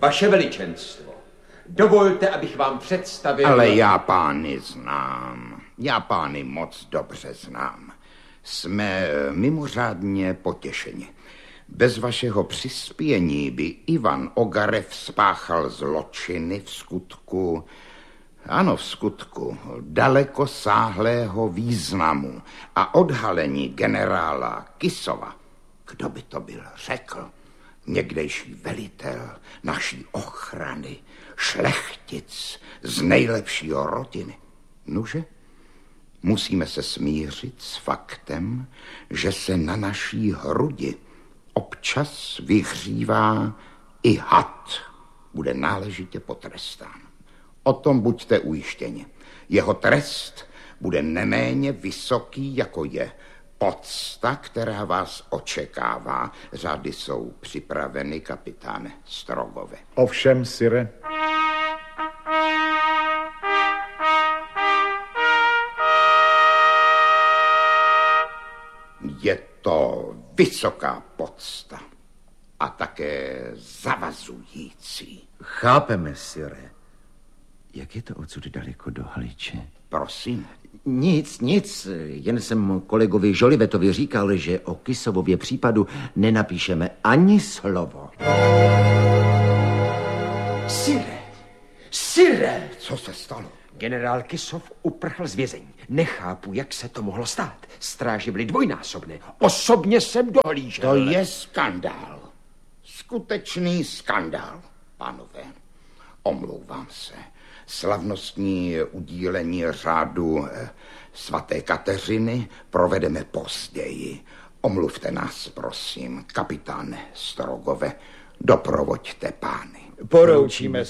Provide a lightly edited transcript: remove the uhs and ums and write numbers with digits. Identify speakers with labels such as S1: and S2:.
S1: Vaše veličenstvo, dovolte, abych vám představil...
S2: Ale já pány znám. Já pány moc dobře znám. Jsme mimořádně potěšeni. Bez vašeho přispění by Ivan Ogarev spáchal zločiny v skutku dalekosáhlého významu a odhalení generála Kisova. Kdo by to byl řekl? Někdejší velitel naší ochrany, šlechtic z nejlepšího rodiny. Nuže, musíme se smířit s faktem, že se na naší hrudi občas vyhřívá i had. Bude náležitě potrestán. O tom buďte ujištěni. Jeho trest bude neméně vysoký, jako je pocta, která vás očekává. Řady jsou připraveny, kapitáne Strogove.
S3: Ovšem, sire.
S2: Je to vysoká pocta a také zavazující.
S4: Chápeme, sire. Jak je to odsud daleko do Haliče?
S2: Prosím.
S4: Nic, jen jsem kolegovi Žolivetovi říkal, že o Kisovově případu nenapíšeme ani slovo.
S1: Sire!
S2: Co se stalo?
S1: Generál Kisov uprchl z vězení. Nechápu, jak se to mohlo stát. Stráže byly dvojnásobné. Osobně jsem dohlížel.
S2: To je skandál. Skutečný skandál, pánové. Omlouvám se. Slavnostní udílení řádu svaté Kateřiny provedeme později. Omluvte nás, prosím, kapitáne Strogove. Doprovoďte pány.
S3: Poroučíme,